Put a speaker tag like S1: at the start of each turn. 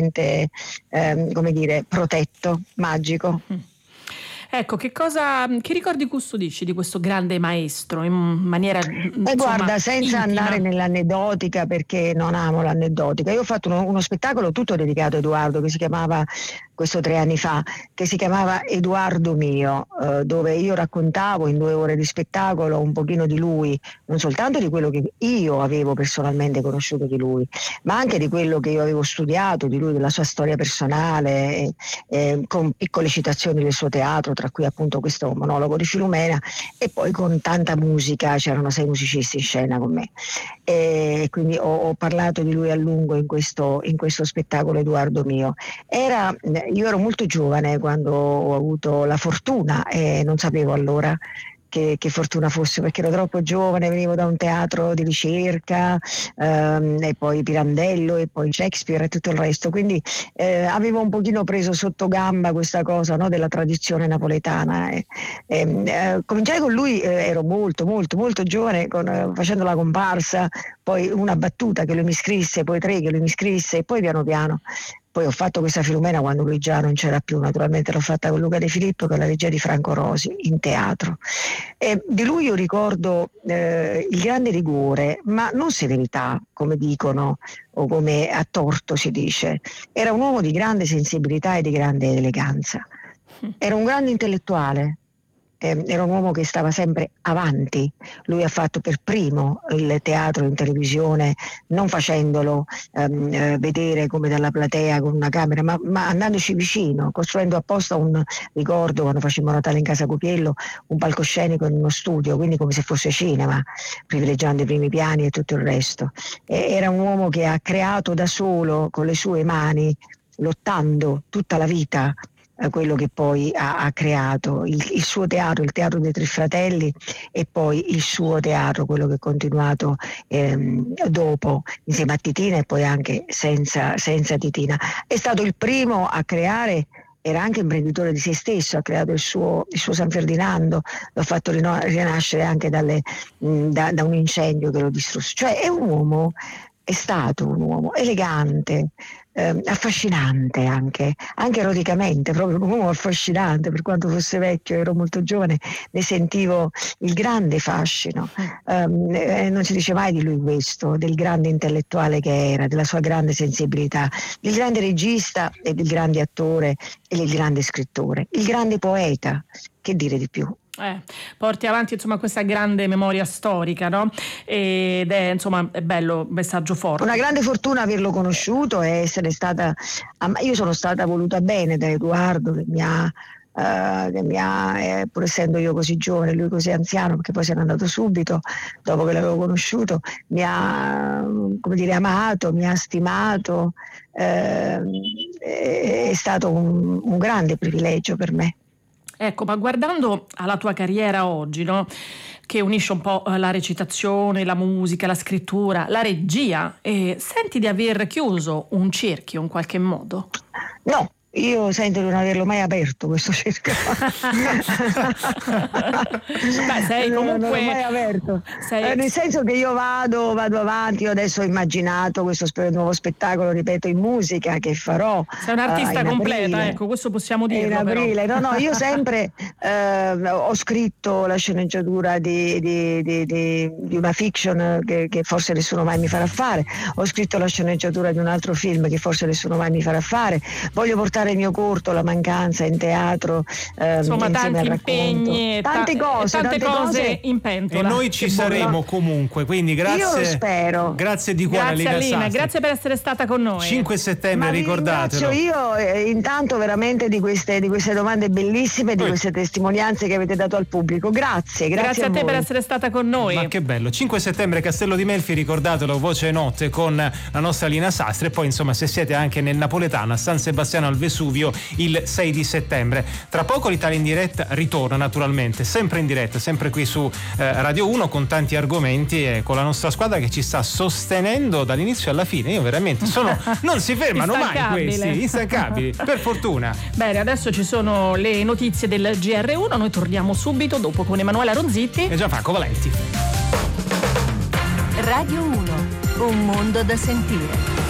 S1: assolutamente come dire, protetto, magico.
S2: Ecco, che ricordi custodisci di questo grande maestro in maniera
S1: guarda, senza
S2: intima?
S1: andare nell'aneddotica, perché non amo l'aneddotica, io ho fatto uno spettacolo tutto dedicato a Edoardo, che si chiamava, questo 3 anni fa, che si chiamava Edoardo mio, dove io raccontavo in 2 ore di spettacolo un pochino di lui, non soltanto di quello che io avevo personalmente conosciuto di lui, ma anche di quello che io avevo studiato di lui, della sua storia personale, con piccole citazioni del suo teatro, tra cui appunto questo monologo di Filumena, e poi con tanta musica, c'erano 6 musicisti in scena con me, e quindi ho parlato di lui a lungo in questo spettacolo Edoardo mio. Io ero molto giovane quando ho avuto la fortuna, e non sapevo allora che fortuna fosse, perché ero troppo giovane, venivo da un teatro di ricerca, e poi Pirandello e poi Shakespeare e tutto il resto, quindi avevo un pochino preso sotto gamba questa cosa, no, della tradizione napoletana. Cominciai con lui, ero molto molto molto giovane, facendo la comparsa, poi una battuta che lui mi scrisse, poi 3 che lui mi scrisse, e poi piano piano. Poi ho fatto questa Filumena quando lui già non c'era più, naturalmente l'ho fatta con Luca De Filippo, con la regia di Franco Rosi, in teatro. Di lui io ricordo il grande rigore, ma non severità, come dicono, o come a torto si dice. Era un uomo di grande sensibilità e di grande eleganza. Era un grande intellettuale. Era un uomo che stava sempre avanti. Lui ha fatto per primo il teatro in televisione, non facendolo vedere come dalla platea con una camera, ma andandoci vicino, costruendo apposta ricordo quando facemmo Natale in Casa Copiello, un palcoscenico in uno studio, quindi come se fosse cinema, privilegiando i primi piani e tutto il resto. Era un uomo che ha creato da solo, con le sue mani, lottando tutta la vita, quello che poi ha creato il suo teatro, il teatro dei Tre Fratelli, e poi il suo teatro, quello che è continuato dopo, insieme a Titina e poi anche senza Titina. È stato il primo a creare, era anche imprenditore di se stesso, ha creato il suo San Ferdinando, l'ha fatto rinascere anche da un incendio che lo distrusse. Cioè è stato un uomo elegante, affascinante anche eroticamente, proprio un uomo affascinante, per quanto fosse vecchio, ero molto giovane, ne sentivo il grande fascino. Non si dice mai di lui questo, del grande intellettuale che era, della sua grande sensibilità, del grande regista e del grande attore e del grande scrittore, il grande poeta, che dire di più?
S2: Porti avanti insomma questa grande memoria storica, no? Ed è insomma è bello, un messaggio forte.
S1: Una grande fortuna averlo conosciuto e essere stata, io sono stata voluta bene da Edoardo, che mi ha pur essendo io così giovane, lui così anziano, perché poi se n'è andato subito dopo che l'avevo conosciuto, mi ha, come dire, amato, mi ha stimato, è stato un grande privilegio per me.
S2: Ecco, ma guardando alla tua carriera oggi, no? Che unisce un po' la recitazione, la musica, la scrittura, la regia, senti di aver chiuso un cerchio in qualche modo?
S1: No. Io sento di non averlo mai aperto questo cerchio.
S2: Beh, sei comunque
S1: non l'ho mai aperto. Nel senso che io vado avanti. Io adesso ho immaginato questo nuovo spettacolo, ripeto, in musica, che farò.
S2: Sei un'artista completa, aprile. Ecco, questo possiamo dirlo.
S1: In aprile,
S2: però.
S1: No, io sempre ho scritto la sceneggiatura di una fiction che forse nessuno mai mi farà fare. Ho scritto la sceneggiatura di un altro film che forse nessuno mai mi farà fare. Voglio portare il mio corto, La Mancanza, in teatro,
S2: insomma tanti impegni, tante cose in pentola.
S3: E noi ci saremo comunque, quindi grazie.
S1: Io lo spero.
S3: Grazie di cuore,
S2: Alina, grazie per essere stata con noi.
S3: 5 settembre, ricordatelo.
S1: Ringrazio io intanto veramente di queste domande bellissime, di queste testimonianze che avete dato al pubblico. Grazie
S2: a te per essere stata con noi.
S3: Ma che bello. 5 settembre Castello di Melfi, ricordatelo, Voce e Notte con la nostra Lina Sastre, e poi insomma se siete anche nel napoletano a San Sebastiano al Vesuvio il 6 di settembre. Tra poco l'Italia in diretta ritorna, naturalmente, sempre in diretta, sempre qui su Radio 1, con tanti argomenti e con la nostra squadra che ci sta sostenendo dall'inizio alla fine. Io veramente non si fermano mai questi, instancabili, per fortuna.
S2: Bene, adesso ci sono le notizie del GR1, noi torniamo subito dopo con Emanuela Ronzitti
S3: e Gianfranco Valenti.
S4: Radio 1, un mondo da sentire.